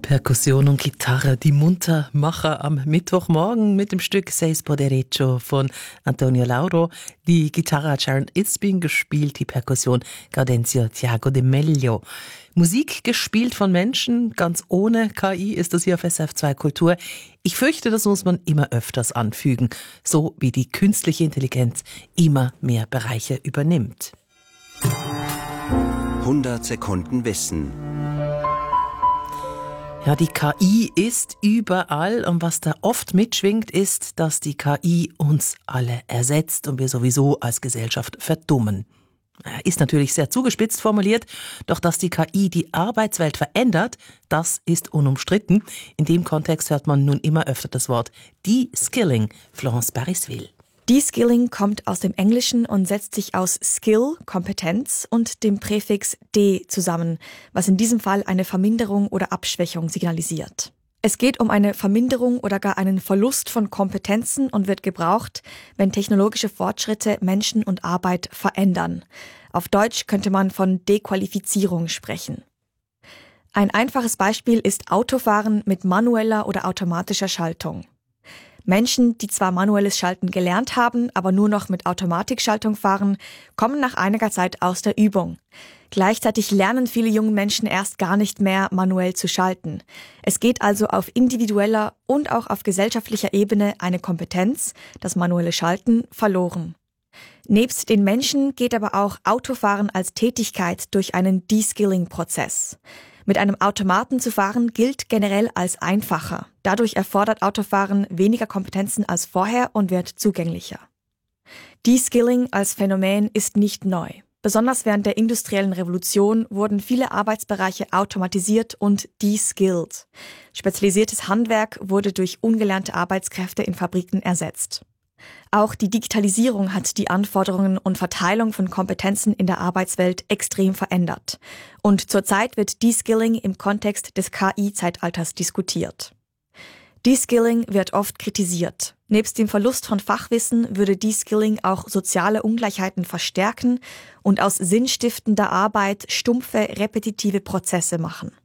Perkussion und Gitarre, die Muntermacher am Mittwochmorgen mit dem Stück Seis por Derecho von Antonio Lauro. Die Gitarre hat Sharon Isbin gespielt, die Perkussion Gaudenzio Thiago de Mello. Musik gespielt von Menschen, ganz ohne KI ist das hier auf SRF2 Kultur. Ich fürchte, das muss man immer öfters anfügen, so wie die künstliche Intelligenz immer mehr Bereiche übernimmt. 100 Sekunden Wissen. Ja, die KI ist überall und was da oft mitschwingt, ist, dass die KI uns alle ersetzt und wir sowieso als Gesellschaft verdummen. Ist natürlich sehr zugespitzt formuliert, doch dass die KI die Arbeitswelt verändert, das ist unumstritten. In dem Kontext hört man nun immer öfter das Wort De-Skilling, Florence Barisville. De-Skilling kommt aus dem Englischen und setzt sich aus Skill, Kompetenz, und dem Präfix de zusammen, was in diesem Fall eine Verminderung oder Abschwächung signalisiert. Es geht um eine Verminderung oder gar einen Verlust von Kompetenzen und wird gebraucht, wenn technologische Fortschritte Menschen und Arbeit verändern. Auf Deutsch könnte man von Dequalifizierung sprechen. Ein einfaches Beispiel ist Autofahren mit manueller oder automatischer Schaltung. Menschen, die zwar manuelles Schalten gelernt haben, aber nur noch mit Automatikschaltung fahren, kommen nach einiger Zeit aus der Übung. Gleichzeitig lernen viele junge Menschen erst gar nicht mehr manuell zu schalten. Es geht also auf individueller und auch auf gesellschaftlicher Ebene eine Kompetenz, das manuelle Schalten, verloren. Nebst den Menschen geht aber auch Autofahren als Tätigkeit durch einen De-Skilling-Prozess. Mit einem Automaten zu fahren gilt generell als einfacher. Dadurch erfordert Autofahren weniger Kompetenzen als vorher und wird zugänglicher. De-Skilling als Phänomen ist nicht neu. Besonders während der industriellen Revolution wurden viele Arbeitsbereiche automatisiert und de-skilled. Spezialisiertes Handwerk wurde durch ungelernte Arbeitskräfte in Fabriken ersetzt. Auch die Digitalisierung hat die Anforderungen und Verteilung von Kompetenzen in der Arbeitswelt extrem verändert. Und zurzeit wird De-Skilling im Kontext des KI-Zeitalters diskutiert. De-Skilling wird oft kritisiert. Nebst dem Verlust von Fachwissen würde De-Skilling auch soziale Ungleichheiten verstärken und aus sinnstiftender Arbeit stumpfe, repetitive Prozesse machen.